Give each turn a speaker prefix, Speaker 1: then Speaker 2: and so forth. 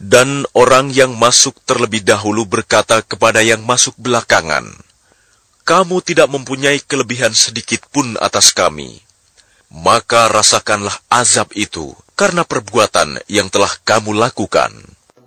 Speaker 1: Dan orang yang masuk terlebih dahulu berkata kepada yang masuk belakangan, "Kamu tidak mempunyai kelebihan sedikit pun atas kami. Maka rasakanlah azab itu karena perbuatan yang telah kamu lakukan."